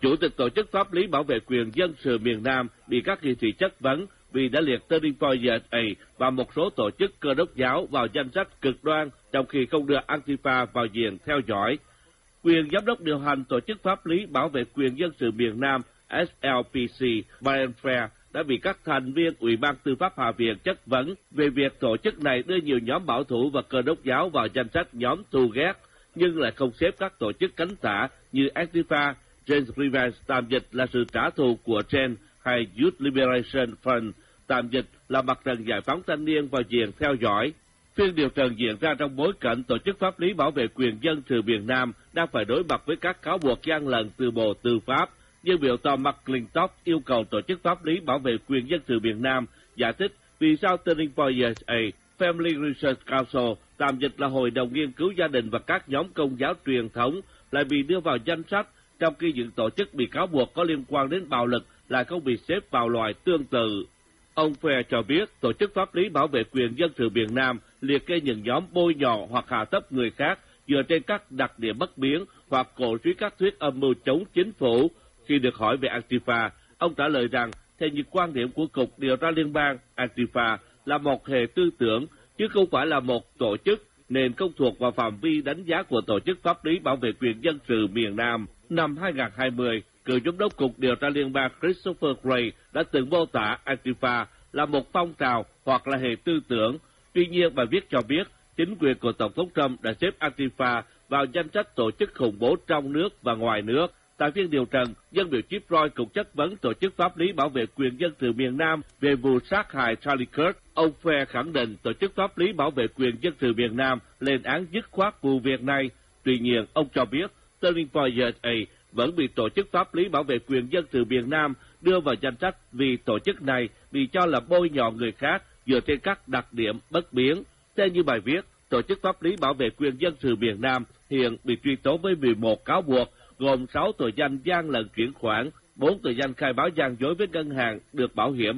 Chủ tịch Tổ chức Pháp lý Bảo vệ quyền dân sự miền Nam bị các nghị sĩ chất vấn vì đã liệt Turning Point USA và một số tổ chức Cơ đốc giáo vào danh sách cực đoan, trong khi không đưa Antifa vào diện theo dõi. Quyền giám đốc điều hành Tổ chức Pháp lý Bảo vệ quyền dân sự miền Nam SLPC, Brian Fair, đã bị các thành viên Ủy ban Tư pháp Hạ viện chất vấn về việc tổ chức này đưa nhiều nhóm bảo thủ và Cơ đốc giáo vào danh sách nhóm thù ghét, nhưng lại không xếp các tổ chức cánh tả như Antifa, Jane's Revenge, tạm dịch là sự trả thù của Jane, hay Youth Liberation Front, tạm dịch là mặt trận giải phóng thanh niên vào diện theo dõi. Phiên điều trần diễn ra trong bối cảnh Tổ chức Pháp lý Bảo vệ quyền dân sự miền Nam đang phải đối mặt với các cáo buộc gian lận từ Bộ Tư pháp. Nhưng biểu tòa McClintock yêu cầu Tổ chức Pháp lý Bảo vệ quyền dân sự miền Nam giải thích vì sao Turning Point USA, Family Research Council, tạm dịch là Hội đồng Nghiên cứu Gia đình và các nhóm công giáo truyền thống, lại bị đưa vào danh sách, trong khi những tổ chức bị cáo buộc có liên quan đến bạo lực lại không bị xếp vào loại tương tự. Ông Fair cho biết Tổ chức Pháp lý Bảo vệ quyền dân sự miền Nam liệt kê những nhóm bôi nhọ hoặc hạ thấp người khác dựa trên các đặc điểm bất biến hoặc cổ suý các thuyết âm mưu chống chính phủ. Khi được hỏi về Antifa, ông trả lời rằng theo những quan điểm của Cục Điều tra Liên bang, Antifa là một hệ tư tưởng chứ không phải là một tổ chức, nên không thuộc vào phạm vi đánh giá của Tổ chức Pháp lý Bảo vệ quyền dân sự miền Nam. Năm 2020, cựu giám đốc Cục Điều tra Liên bang Christopher Wray đã từng mô tả Antifa là một phong trào hoặc là hệ tư tưởng. Tuy nhiên, bài viết cho biết chính quyền của Tổng thống Trump đã xếp Antifa vào danh sách tổ chức khủng bố trong nước và ngoài nước. Tại phiên điều trần, dân biểu Chip Roy cũng chất vấn Tổ chức Pháp lý Bảo vệ quyền dân sự miền Nam về vụ sát hại Charlie Kirk. Ông Fair khẳng định Tổ chức Pháp lý Bảo vệ quyền dân sự miền Nam lên án dứt khoát vụ việc này. Tuy nhiên, ông cho biết Turning Point USA vẫn bị Tổ chức Pháp lý Bảo vệ quyền dân sự miền Nam đưa vào danh sách vì tổ chức này bị cho là bôi nhọ người khác dựa trên các đặc điểm bất biến. Theo như bài viết, Tổ chức Pháp lý Bảo vệ quyền dân sự miền Nam hiện bị truy tố với 11 cáo buộc, gồm 6 tội danh gian lận chuyển khoản, 4 tội danh khai báo gian dối với ngân hàng được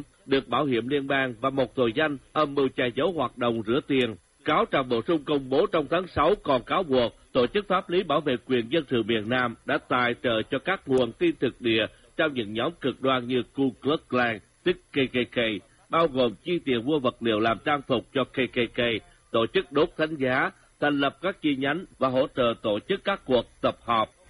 bảo hiểm liên bang và 1 tội danh âm mưu che giấu hoạt động rửa tiền. Cáo trạng bổ sung công bố trong tháng 6 còn cáo buộc Tổ chức Pháp lý Bảo vệ quyền dân sự miền Nam đã tài trợ cho các nguồn tin thực địa trong những nhóm cực đoan như Ku Klux Klan, tức KKK, bao gồm chi tiền mua vật liệu làm trang phục cho KKK, tổ chức đốt thánh giá, thành lập các chi nhánh và hỗ trợ tổ chức các cuộc tập họp.